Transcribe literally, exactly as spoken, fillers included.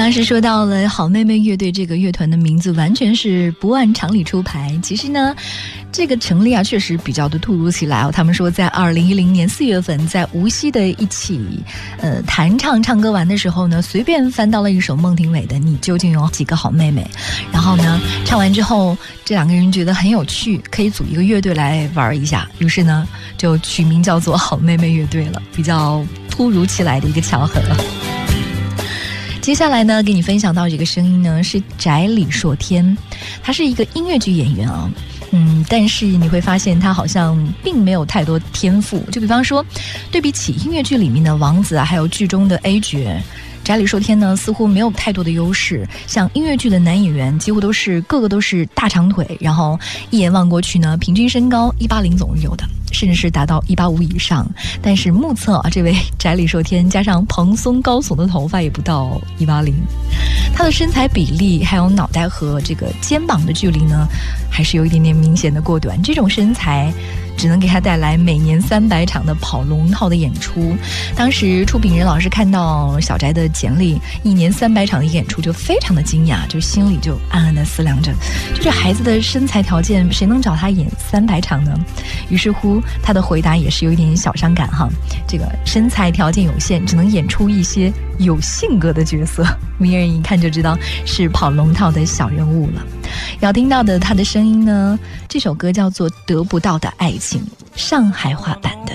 当时说到了好妹妹乐队这个乐团的名字完全是不按常理出牌。其实呢这个成立啊确实比较的突如其来哦。他们说在二零一零年四月份在无锡的一起呃弹唱唱歌玩的时候呢，随便翻到了一首孟庭苇的你究竟有几个好妹妹，然后呢唱完之后这两个人觉得很有趣，可以组一个乐队来玩一下，于是呢就取名叫做好妹妹乐队了，比较突如其来的一个巧合。接下来呢给你分享到这个声音呢是翟李硕天，他是一个音乐剧演员啊，嗯，但是你会发现他好像并没有太多天赋。就比方说对比起音乐剧里面的王子啊，还有剧中的 A 角，翟李硕天呢似乎没有太多的优势。像音乐剧的男演员几乎都是个个都是大长腿，然后一眼望过去呢平均身高一八零总是有的，甚至是达到一八五以上。但是目测啊，这位翟李硕天加上蓬松高耸的头发也不到一八零，他的身材比例还有脑袋和这个肩膀的距离呢还是有一点点明显的过短，这种身材只能给他带来每年三百场的跑龙套的演出。当时出品人老师看到小翟的简历，一年三百场的演出就非常的惊讶，就心里就暗暗的思量着，就这孩子的身材条件谁能找他演三百场呢？于是乎他的回答也是有一点小伤感哈，这个身材条件有限，只能演出一些有性格的角色，明人一看就知道是跑龙套的小人物了。要听到的他的声音呢，这首歌叫做《得不到的爱情》，上海话版的。